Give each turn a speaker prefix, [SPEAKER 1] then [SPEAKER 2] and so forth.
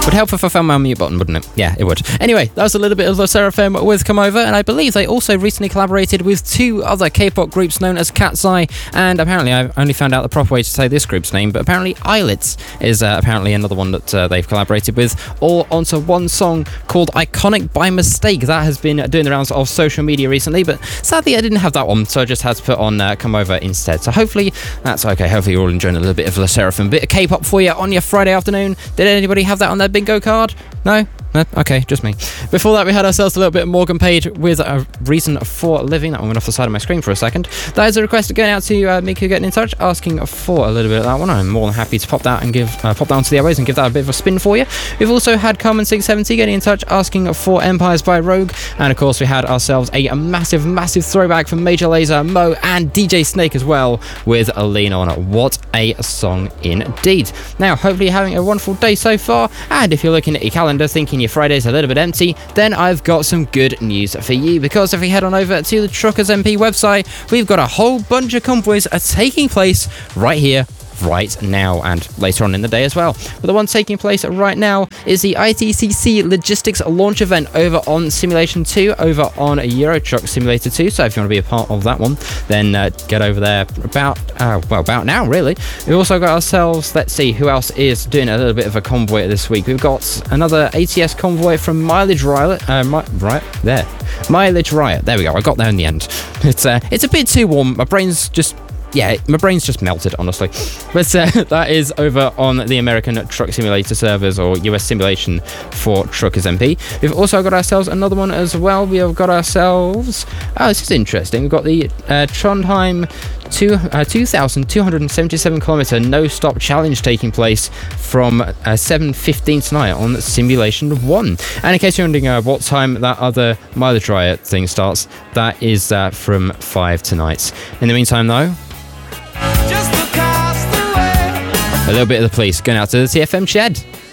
[SPEAKER 1] Would help if I found my mute button, wouldn't it? Yeah, it would. Anyway, that was a little bit of LE SSERAFIM with Come Over, and I believe they also recently collaborated with 2 other K-pop groups known as Cat's Eye, and apparently I only found out the proper way to say this group's name, but apparently Eyelids is apparently another one that they've collaborated with, all onto one song called Iconic by Mistake. That has been doing the rounds of social media recently, but sadly I didn't have that one, so I just had to put on Come Over instead. So hopefully that's okay. Hopefully you're all enjoying a little bit of LE SSERAFIM, bit of K-pop for you on your Friday afternoon. Did anybody have that on their bingo card? No? Okay, just me. Before that, we had ourselves a little bit of Morgan Page with A Reason for Living. That one went off the side of my screen for a second. That is a request going out to Miku getting in touch, asking for a little bit of that one. I'm more than happy to pop that and pop down to the airways and give that a bit of a spin for you. We've also had Carmen 670 getting in touch, asking for Empires by Rogue. And of course, we had ourselves a massive throwback from Major Lazer, Mo, and DJ Snake as well with Lean On. What a song indeed. Now, hopefully you're having a wonderful day so far. And if you're looking at your calendar thinking your Friday's a little bit empty, then I've got some good news for you, because if we head on over to the Truckers MP website, we've got a whole bunch of convoys are taking place right here, right now, and later on in the day as well. But the one taking place right now is the ITCC Logistics launch event over on Simulation 2, over on Euro Truck Simulator 2. So if you want to be a part of that one, then get over there about now, really. We've also got ourselves, let's see who else is doing a little bit of a convoy this week. We've got another ATS convoy from Mileage Riot. Mileage Riot. There we go. I got there in the end. It's a bit too warm. My brain's just melted, honestly. But that is over on the American Truck Simulator servers, or US Simulation for Truckers MP. We've also got ourselves another one as well. We have got ourselves... Oh, this is interesting. We've got the Trondheim 2,277 kilometer no-stop challenge taking place from 7:15 tonight on Simulation 1. And in case you're wondering what time that other Mileage Riot thing starts, that is from 5 tonight. In the meantime, though, a little bit of the police going out to the TFM shed.